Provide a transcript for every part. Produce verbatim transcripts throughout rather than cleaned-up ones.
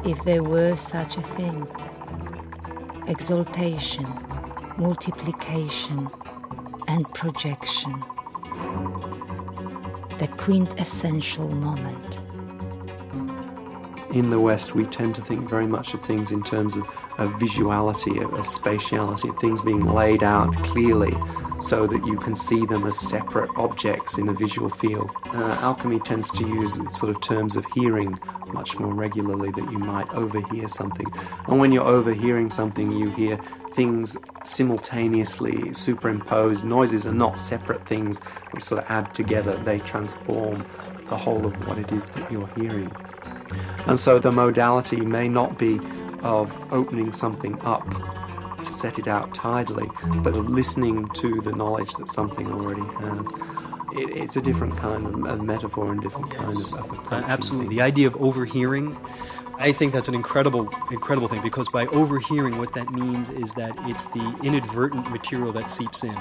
if there were such a thing. Exaltation, multiplication, and projection. The quintessential moment. In the West, we tend to think very much of things in terms of, of visuality, of, of spatiality, of things being laid out clearly so that you can see them as separate objects in a visual field. Uh, alchemy tends to use sort of terms of hearing much more regularly, that you might overhear something. And when you're overhearing something, you hear things simultaneously superimposed. Noises are not separate things which sort of add together. They transform the whole of what it is that you're hearing. And so the modality may not be of opening something up to set it out tidily, but of listening to the knowledge that something already has. It, it's a different kind of, of metaphor and different yes. kind of, of approach. Uh, absolutely. The idea of overhearing, I think that's an incredible, incredible thing, because by overhearing, what that means is that it's the inadvertent material that seeps in.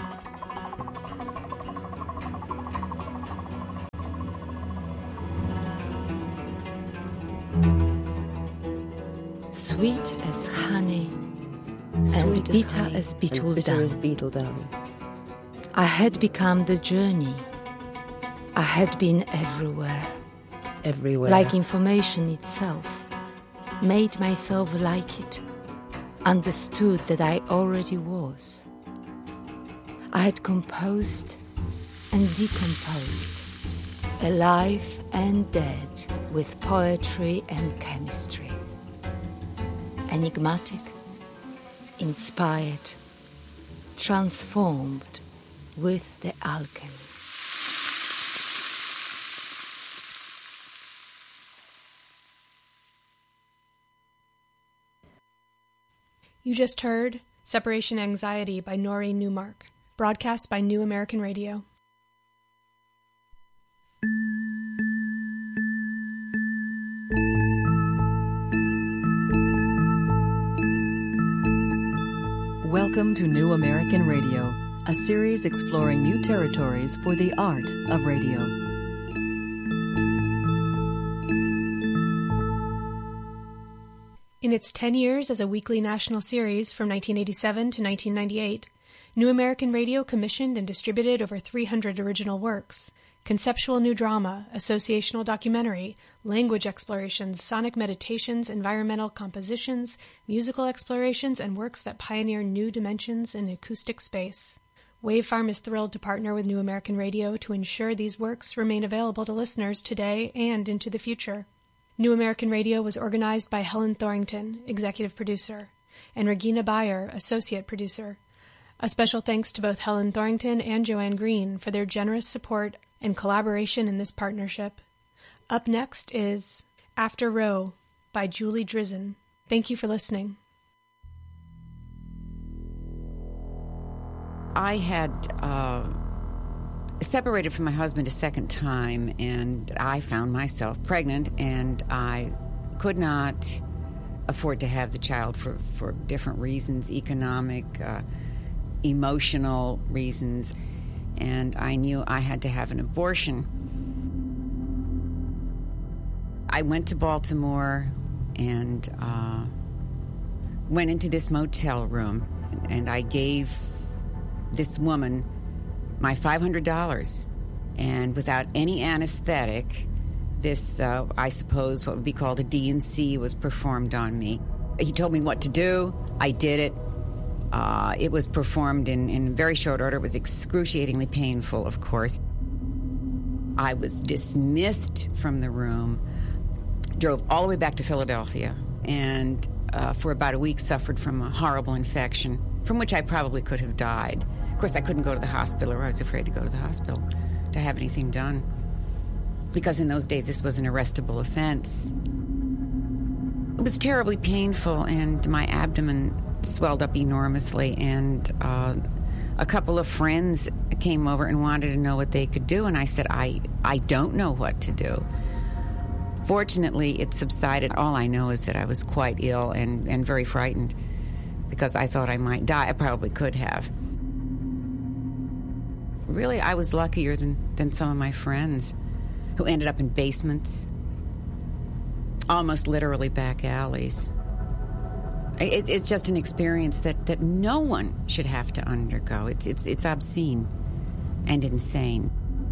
Sweet as honey, Sweet and as bitter honey, as beetle and bitter down. as beetle down. I had become the journey. I had been everywhere, Everywhere. like information itself. Made myself like it, understood that I already was. I had composed and decomposed, alive and dead, with poetry and chemistry. Enigmatic, inspired, transformed with the alchemy. You just heard Separation Anxiety by Norrie Newmark, broadcast by New American Radio. Welcome to New American Radio, a series exploring new territories for the art of radio. In its ten years as a weekly national series from nineteen eighty-seven to nineteen ninety-eight, New American Radio commissioned and distributed over three hundred original works. Conceptual new drama, associational documentary, language explorations, sonic meditations, environmental compositions, musical explorations, and works that pioneer new dimensions in acoustic space. Wavefarm is thrilled to partner with New American Radio to ensure these works remain available to listeners today and into the future. New American Radio was organized by Helen Thorington, executive producer, and Regina Bayer, associate producer. A special thanks to both Helen Thorington and Joanne Green for their generous support and collaboration in this partnership. Up next is After Row by Julie Drizin. Thank you for listening. I had uh, separated from my husband a second time, and I found myself pregnant, and I could not afford to have the child for, for different reasons, economic, uh, emotional reasons, and I knew I had to have an abortion. I went to Baltimore and uh, went into this motel room, and I gave this woman my five hundred dollars, and without any anesthetic, this, uh, I suppose, what would be called a D and C was performed on me. He told me what to do. I did it. Uh, it was performed in, in very short order. It was excruciatingly painful, of course. I was dismissed from the room, drove all the way back to Philadelphia, and uh, for about a week suffered from a horrible infection, from which I probably could have died. Of course, I couldn't go to the hospital, or I was afraid to go to the hospital to have anything done, because in those days this was an arrestable offense. It was terribly painful, and my abdomen swelled up enormously, and uh, a couple of friends came over and wanted to know what they could do, and I said, I, I don't know what to do. Fortunately, it subsided. All I know is that I was quite ill and, and very frightened, because I thought I might die. I probably could have. Really, I was luckier than, than some of my friends who ended up in basements, almost literally back alleys. It, it's just an experience that, that no one should have to undergo. It's it's it's obscene and insane.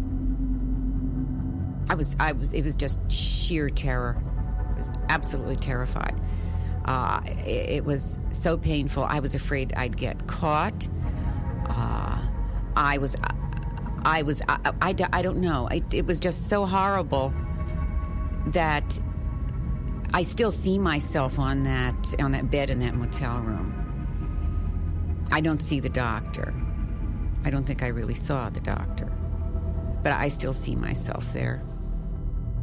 I was I was it was just sheer terror. I was absolutely terrified. Uh, it, it was so painful. I was afraid I'd get caught. Uh, I was I was I, I, I don't know. I, it was just so horrible that I still see myself on that on that bed in that motel room. I don't see the doctor. I don't think I really saw the doctor. But I still see myself there.